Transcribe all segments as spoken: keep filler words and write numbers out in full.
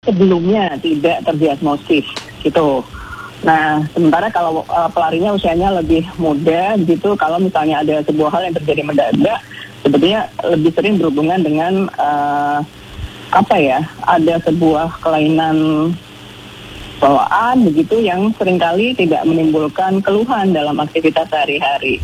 sebelumnya tidak terdiagnosis gitu. Nah, sementara kalau uh, pelarinya usianya lebih muda gitu, kalau misalnya ada sebuah hal yang terjadi mendadak, sebetulnya lebih sering berhubungan dengan uh, apa ya, ada sebuah kelainan bawaan begitu yang seringkali tidak menimbulkan keluhan dalam aktivitas sehari-hari.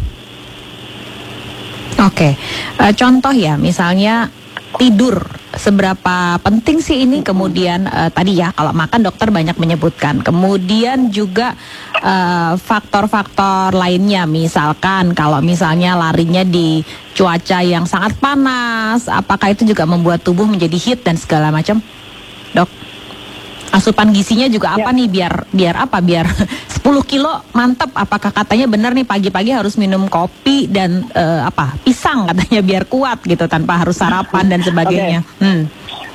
Oke, uh, contoh ya, misalnya tidur, seberapa penting sih ini? Kemudian uh, tadi ya, kalau makan dokter banyak menyebutkan. Kemudian juga uh, faktor-faktor lainnya, misalkan kalau misalnya larinya di cuaca yang sangat panas, apakah itu juga membuat tubuh menjadi heat dan segala macam, dok? Asupan gizinya juga apa ya. nih biar biar apa biar sepuluh kilo mantep, apakah katanya benar nih pagi-pagi harus minum kopi dan uh, apa pisang katanya biar kuat gitu tanpa harus sarapan dan sebagainya. Okay. Hmm.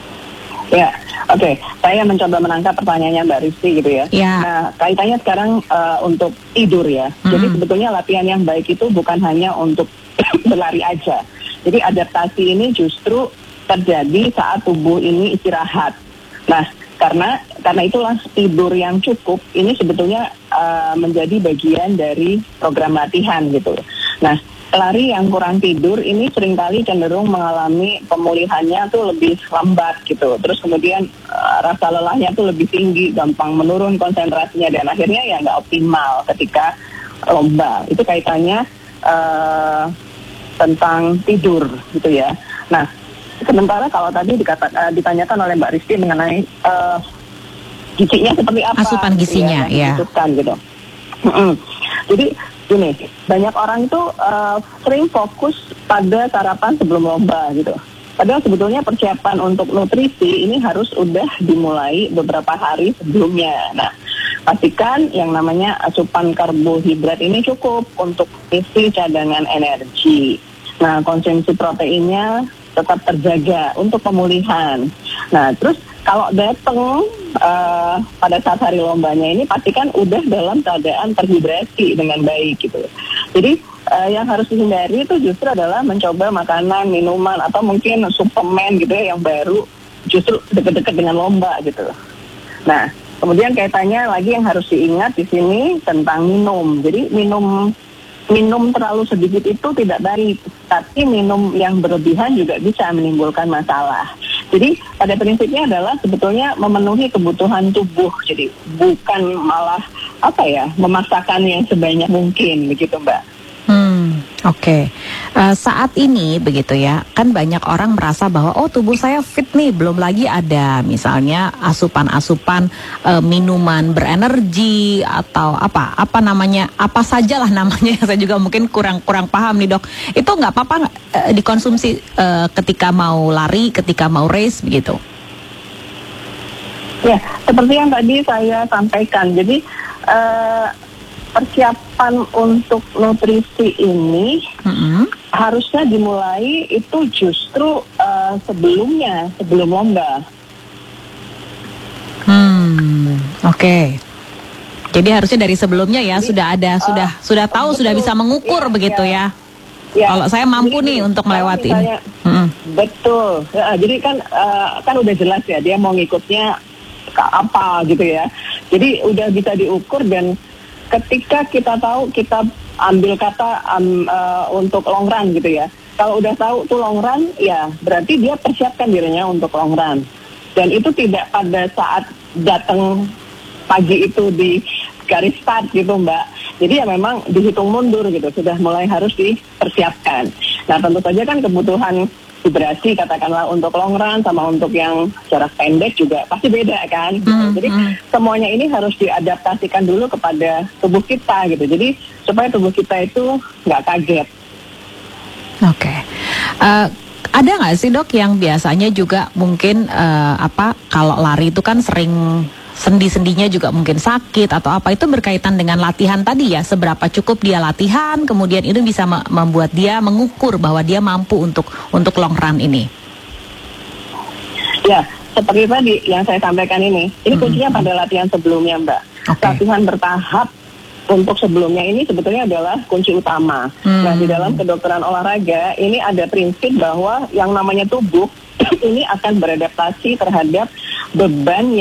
Ya, oke. Okay. Saya mencoba menangkap pertanyaannya Mbak Rizky gitu ya. ya. Nah, kaitannya sekarang uh, untuk tidur ya. Hmm. Jadi sebetulnya latihan yang baik itu bukan hanya untuk berlari aja. Jadi adaptasi ini justru terjadi saat tubuh ini istirahat. Nah, karena karena itulah tidur yang cukup ini sebetulnya uh, menjadi bagian dari program latihan gitu. Nah, pelari yang kurang tidur ini seringkali cenderung mengalami pemulihannya tuh lebih lambat gitu. Terus kemudian uh, rasa lelahnya tuh lebih tinggi, gampang menurun konsentrasinya dan akhirnya ya nggak optimal ketika lomba. Itu kaitannya uh, tentang tidur gitu ya. Nah, sementara kalau tadi dikata, uh, ditanyakan oleh Mbak Rizky mengenai uh, gizinya seperti apa, asupan gizinya, gitu ya, ya. gitu. Mm-hmm. Jadi gini, banyak orang itu uh, sering fokus pada sarapan sebelum lomba gitu. Padahal sebetulnya persiapan untuk nutrisi ini harus udah dimulai beberapa hari sebelumnya. Nah, pastikan yang namanya asupan karbohidrat ini cukup untuk isi cadangan energi. Nah, konsumsi proteinnya tetap terjaga untuk pemulihan. Nah, terus kalau datang uh, pada saat hari lombanya ini pastikan udah dalam keadaan terhidrasi dengan baik gitu. Jadi uh, yang harus dihindari itu justru adalah mencoba makanan, minuman atau mungkin suplemen gitu ya yang baru justru dekat-dekat dengan lomba gitu. Nah, kemudian kaitannya lagi yang harus diingat di sini tentang minum. Jadi minum Minum terlalu sedikit itu tidak baik, tapi minum yang berlebihan juga bisa menimbulkan masalah. Jadi pada prinsipnya adalah sebetulnya memenuhi kebutuhan tubuh, jadi bukan malah apa ya memaksakan yang sebanyak mungkin begitu Mbak. Hmm, oke. Okay. Uh, saat ini begitu ya, kan banyak orang merasa bahwa oh tubuh saya fit nih, belum lagi ada misalnya asupan-asupan uh, minuman berenergi atau apa, apa namanya, apa sajalah namanya yang saya juga mungkin kurang kurang paham nih dok. Itu nggak apa-apa uh, dikonsumsi uh, ketika mau lari, ketika mau race begitu? Ya, seperti yang tadi saya sampaikan. Jadi uh, persiapan untuk nutrisi ini mm-hmm. harusnya dimulai itu justru uh, sebelumnya, sebelum lomba. Hmm, oke. Okay. Jadi harusnya dari sebelumnya ya Jadi, sudah ada, uh, sudah sudah tahu, betul, sudah bisa mengukur ya, begitu ya. ya. Kalau saya mampu jadi, nih untuk melewati ini. Mm-hmm. Betul. Ya, jadi kan uh, kan udah jelas ya dia mau ngikutnya ke apa gitu ya. Jadi udah bisa diukur dan ketika kita tahu, kita ambil kata um, uh, untuk long run gitu ya. Kalau udah tahu tuh long run, ya berarti dia persiapkan dirinya untuk long run. Dan itu tidak pada saat datang pagi itu di garis start gitu Mbak. Jadi ya memang dihitung mundur gitu, sudah mulai harus dipersiapkan. Nah tentu saja kan kebutuhan hidrasi katakanlah untuk long run sama untuk yang jarak pendek juga pasti beda kan. Mm-hmm. Jadi semuanya ini harus diadaptasikan dulu kepada tubuh kita gitu. Jadi supaya tubuh kita itu nggak kaget. Oke. Okay. Uh, ada nggak sih dok yang biasanya juga mungkin uh, apa kalau lari itu kan sering sendi-sendinya juga mungkin sakit atau apa, itu berkaitan dengan latihan tadi ya, seberapa cukup dia latihan kemudian itu bisa me- membuat dia mengukur bahwa dia mampu untuk untuk long run ini. Ya, seperti tadi yang saya sampaikan ini, ini hmm. kuncinya pada latihan sebelumnya Mbak. Okay. Latihan bertahap untuk sebelumnya ini sebetulnya adalah kunci utama. Hmm. Nah di dalam kedokteran olahraga ini ada prinsip bahwa yang namanya tubuh ini akan beradaptasi terhadap beban